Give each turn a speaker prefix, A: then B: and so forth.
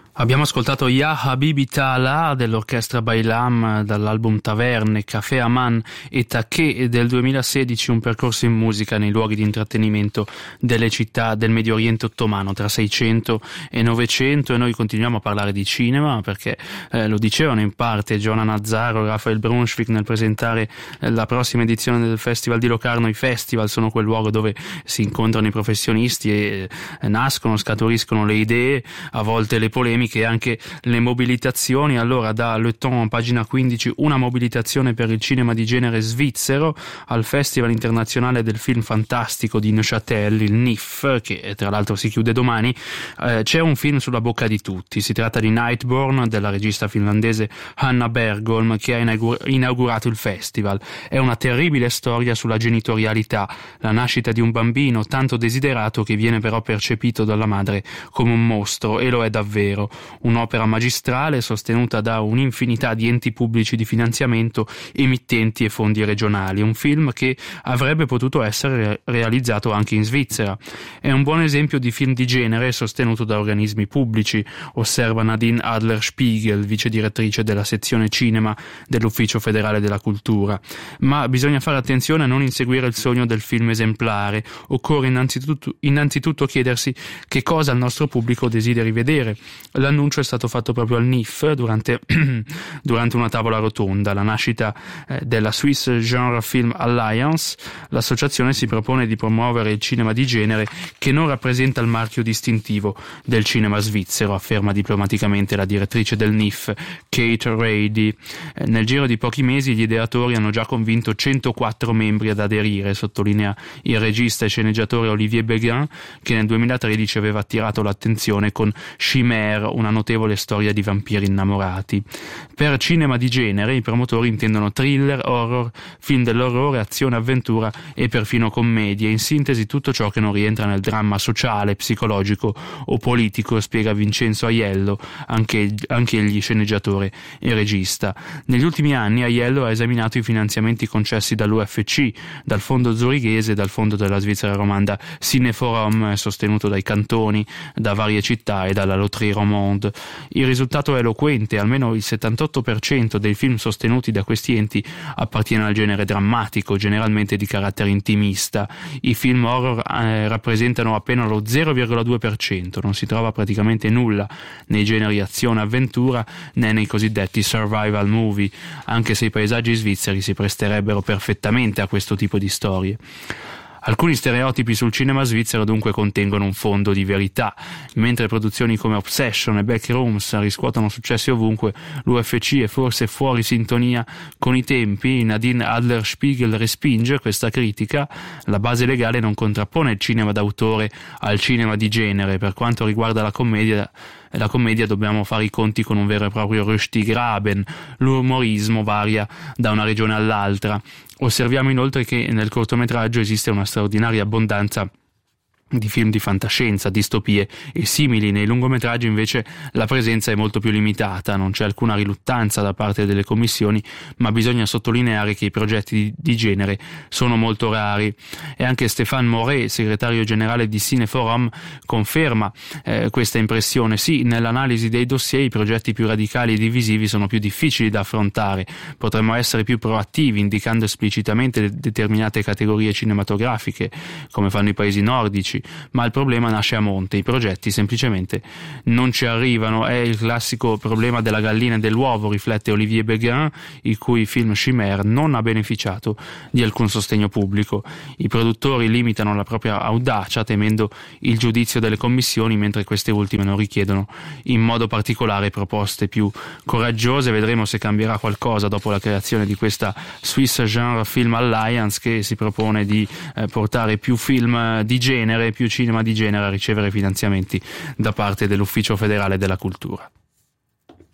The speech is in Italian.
A: Abbiamo ascoltato Ya Habibi Ta'ala dell'orchestra Bailam dall'album Taverne, Café Aman e Takeh del 2016, un percorso in musica nei luoghi di intrattenimento delle città del Medio Oriente ottomano tra 600 e 900, e noi continuiamo a parlare di cinema perché lo dicevano in parte Giovanna Nazzaro e Raphael Brunswick nel presentare la prossima edizione del Festival di Locarno. I festival sono quel luogo dove si incontrano i professionisti e nascono, scaturiscono le idee, a volte le polemiche e anche le mobilitazioni. Allora, da Le Temps, pagina 15, una mobilitazione per il cinema di genere svizzero al Festival internazionale del film fantastico di Neuchâtel, il NIF, che tra l'altro si chiude domani. C'è un film sulla bocca di tutti, si tratta di Nightborn della regista finlandese Hanna Bergholm, che ha inaugurato il festival. È una terribile storia sulla genitorialità, la nascita di un bambino tanto desiderato che viene però percepito dalla madre come un mostro, e lo è davvero. Un'opera magistrale sostenuta da un'infinità di enti pubblici di finanziamento, emittenti e fondi regionali. Un film che avrebbe potuto essere realizzato anche in Svizzera. È un buon esempio di film di genere sostenuto da organismi pubblici, osserva Nadine Adler-Spiegel, vice direttrice della sezione cinema dell'Ufficio federale della cultura. Ma bisogna fare attenzione a non inseguire il sogno del film esemplare. Occorre innanzitutto chiedersi che cosa il nostro pubblico desideri vedere. L'annuncio è stato fatto proprio al NIF durante una tavola rotonda, la nascita della Swiss Genre Film Alliance. L'associazione si propone di promuovere il cinema di genere che non rappresenta il marchio distintivo del cinema svizzero, afferma diplomaticamente la direttrice del NIF, Kate Rady. Nel giro di pochi mesi gli ideatori hanno già convinto 104 membri ad aderire, sottolinea il regista e sceneggiatore Olivier Beguin, che nel 2013 aveva attirato l'attenzione con Chimère, una notevole storia di vampiri innamorati. Per cinema di genere i promotori intendono thriller, horror, film dell'orrore, azione, avventura e perfino commedie, in sintesi tutto ciò che non rientra nel dramma sociale, psicologico o politico, spiega Vincenzo Aiello, anche egli sceneggiatore e regista. Negli ultimi anni Aiello ha esaminato i finanziamenti concessi dall'UFC, dal fondo zurighese e dal fondo della Svizzera romanda Cineforum, sostenuto dai cantoni, da varie città e dalla Loterie Romande. Il risultato è eloquente: almeno il 78% dei film sostenuti da questi enti appartiene al genere drammatico, generalmente di carattere intimista. I film horror rappresentano appena lo 0,2%, non si trova praticamente nulla nei generi azione avventura né nei cosiddetti survival movie, anche se i paesaggi svizzeri si presterebbero perfettamente a questo tipo di storie. Alcuni stereotipi sul cinema svizzero dunque contengono un fondo di verità. Mentre produzioni come Obsession e Backrooms riscuotono successi ovunque, l'UFC è forse fuori sintonia con i tempi. Nadine Adler-Spiegel respinge questa critica. La base legale non contrappone il cinema d'autore al cinema di genere. Per quanto riguarda la commedia dobbiamo fare i conti con un vero e proprio Röstigraben. L'umorismo varia da una regione all'altra. Osserviamo inoltre che nel cortometraggio esiste una straordinaria abbondanza di film di fantascienza, distopie e simili. Nei lungometraggi invece la presenza è molto più limitata, non c'è alcuna riluttanza da parte delle commissioni, ma bisogna sottolineare che i progetti di genere sono molto rari. E anche Stéphane Moret, segretario generale di Cineforum, conferma questa impressione. Sì, nell'analisi dei dossier i progetti più radicali e divisivi sono più difficili da affrontare. Potremmo essere più proattivi, indicando esplicitamente determinate categorie cinematografiche, come fanno i paesi nordici, ma il problema nasce a monte. I progetti semplicemente non ci arrivano. È il classico problema della gallina e dell'uovo, riflette Olivier Beguin, il cui film Chimère non ha beneficiato di alcun sostegno pubblico. I produttori limitano la propria audacia temendo il giudizio delle commissioni, mentre queste ultime non richiedono in modo particolare proposte più coraggiose. Vedremo se cambierà qualcosa dopo la creazione di questa Swiss Genre Film Alliance, che si propone di portare più film di genere, più cinema di genere a ricevere finanziamenti da parte dell'Ufficio federale della cultura.